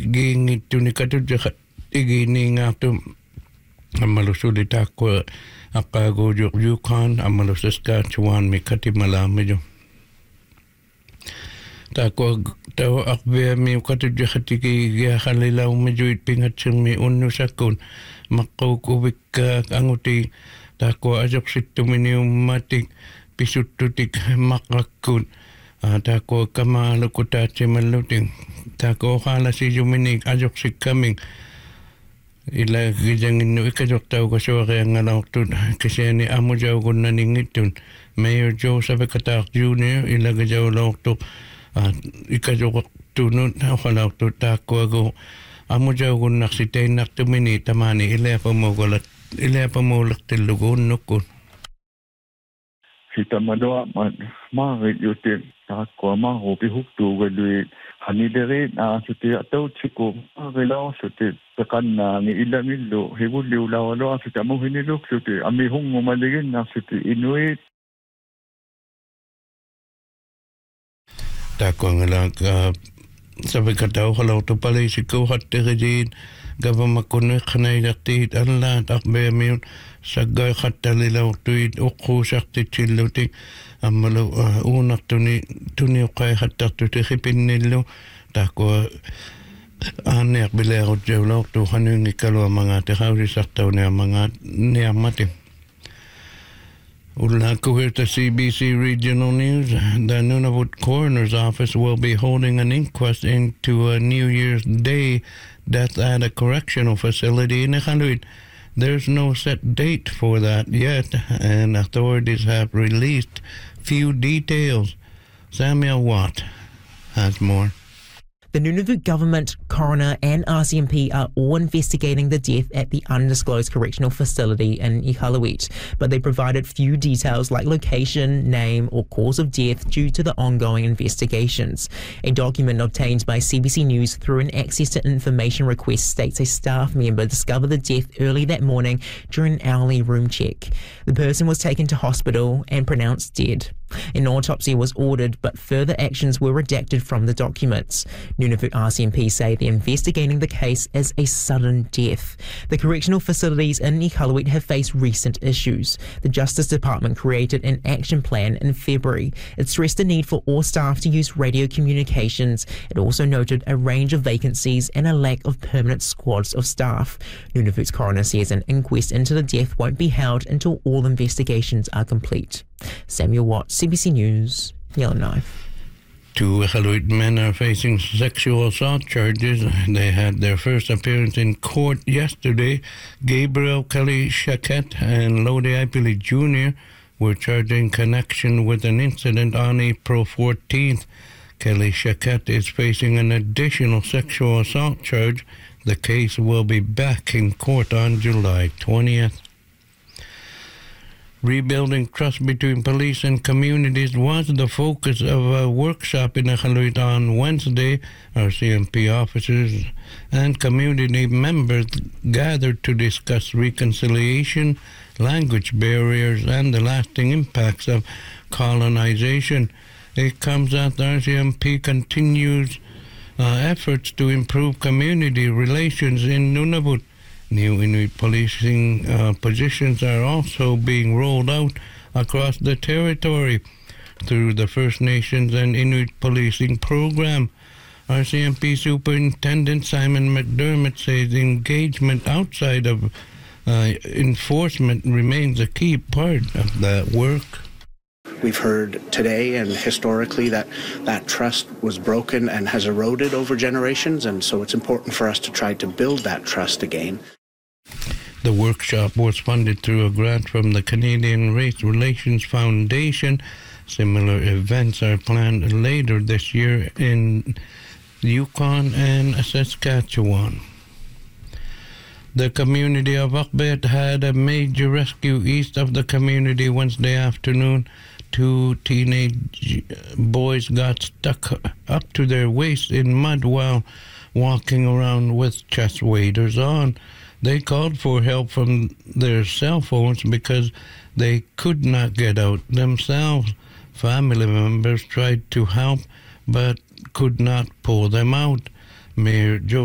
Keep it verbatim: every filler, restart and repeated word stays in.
giingittu ni katutja igini ngatu amalusuli takwa akago Yukon amalus Saskatchewan mi katimalamijo takwa taw akbe mi katutja khatiki ya khalila umajuit pingatsumi unnusakun makukubik anguti takwa ajok situmini umatik pisuttutik makakun takwa kama lukutache maluting takwa khala si juminik ajok sikaming ila gijangin no ikajok tau kasore ngalaktun kasi ni amujaw kun naningitun Mayor Joseph Katak Junior ila gajaw lakto ikajok tunun halakto takwa go amujaw kun naksitay naktumini tamani ila pamogalat ila pamolak tilugon nukun Kita madoa man marit yutin takwa mahopi huktu gadui hanidere na suti atau chiku agelaw suti tekan na ni ila millo hibuli ulawalo suti amu hiniluk suti ami hung maligin na suti Inuit takwa ngalang sabi kataw halaw to pala isikaw hatte gajin gaba makunik kanay daktit anla takbe miyon sagay katalilaw tuit uku sakti chilutik amalo unak tuni tuni ukay hatak tuti kipinilo takwa anek bilero jawlaw tu kanyung ikalo mga tikaw saktaw niya mga niya mati. Ulako here to C B C Regional News. The Nunavut Coroner's Office will be holding an inquest into a New Year's Day death at a correctional facility in Iqaluit. There's no set date for that yet, and authorities have released few details. Samuel Watt has more. The Nunavut government, coroner and R C M P are all investigating the death at the undisclosed correctional facility in Iqaluit, but they provided few details like location, name or cause of death due to the ongoing investigations. A document obtained by C B C News through an access to information request states a staff member discovered the death early that morning during an hourly room check. The person was taken to hospital and pronounced dead. An autopsy was ordered, but further actions were redacted from the documents. Nunavut R C M P say they're investigating the case as a sudden death. The correctional facilities in Iqaluit have faced recent issues. The Justice Department created an action plan in February. It stressed the need for all staff to use radio communications. It also noted a range of vacancies and a lack of permanent squads of staff. Nunavut's coroner says an inquest into the death won't be held until all investigations are complete. Samuel Watt, C B C News, Yellowknife. Two Iqaluit men are facing sexual assault charges. They had their first appearance in court yesterday. Gabriel Kelly Shaquette and Lode Ipili Junior were charged in connection with an incident on April fourteenth. Kelly Shaquette is facing an additional sexual assault charge. The case will be back in court on July twentieth. Rebuilding trust between police and communities was the focus of a workshop in Iqaluit on Wednesday. R C M P officers and community members gathered to discuss reconciliation, language barriers, and the lasting impacts of colonization. It comes as R C M P continues uh, efforts to improve community relations in Nunavut. New Inuit policing uh, positions are also being rolled out across the territory through the First Nations and Inuit policing program. R C M P Superintendent Simon McDermott says engagement outside of uh, enforcement remains a key part of that work. We've heard today and historically that that trust was broken and has eroded over generations, and so it's important for us to try to build that trust again. The workshop was funded through a grant from the Canadian Race Relations Foundation. Similar events are planned later this year in Yukon and Saskatchewan. The community of Akbet had a major rescue east of the community Wednesday afternoon. Two teenage boys got stuck up to their waist in mud while walking around with chest waders on. They called for help from their cell phones because they could not get out themselves. Family members tried to help but could not pull them out. Mayor Joe